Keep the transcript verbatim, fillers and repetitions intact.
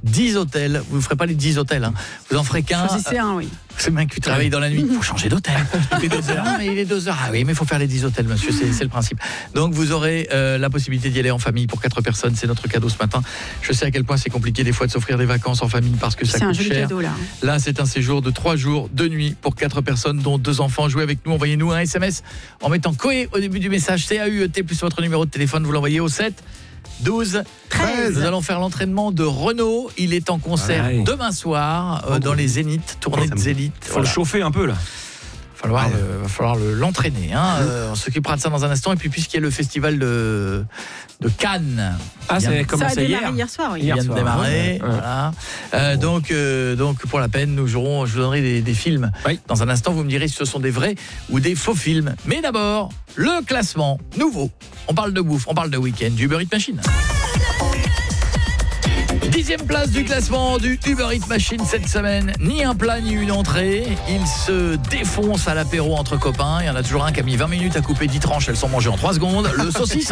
dix hôtels. Vous ne ferez pas les dix hôtels, hein. Vous en ferez qu'un. Choisissez un, oui. C'est bien que tu travailles dans la nuit. Il faut changer d'hôtel. Il est deux heures. Non, mais il est deux heures. Ah oui, mais il faut faire les dix hôtels, monsieur. C'est, c'est le principe. Donc, vous aurez euh, la possibilité d'y aller en famille pour quatre personnes. C'est notre cadeau ce matin. Je sais à quel point c'est compliqué des fois de s'offrir des vacances en famille parce que ça c'est coûte un joli cher. cadeau, là. Là, c'est un séjour de trois jours, deux nuits pour quatre personnes, dont deux enfants. Jouez avec nous. Envoyez-nous un S M S en mettant Coé au début du message. C A U E T plus votre numéro de téléphone. Vous l'envoyez au sept douze treize. Nous allons faire l'entraînement de Renaud. Il est en concert ouais. demain soir euh, dans les Zéniths, tournée de Zénith. Il faut voilà. le chauffer un peu là. Il va falloir, ouais. le, va falloir le, l'entraîner. Hein. Euh, on s'occupera de ça dans un instant. Et puis puisqu'il y a le festival de, de Cannes. Ah, ça a commencé ça a démarré hier. hier soir. Oui. Il vient hier de soir, démarrer. ouais. Voilà. Euh, donc, euh, donc pour la peine, nous jouerons, je vous donnerai des, des films. Oui. Dans un instant, vous me direz si ce sont des vrais ou des faux films. Mais d'abord, le classement nouveau. On parle de bouffe, on parle de week-end du Uber Eats Machine. Dixième place du classement du Uber Eats Machine cette semaine. Ni un plat, ni une entrée. Il se défonce à l'apéro entre copains. Il y en a toujours un qui a mis vingt minutes à couper dix tranches. Elles sont mangées en trois secondes. Le saucisson.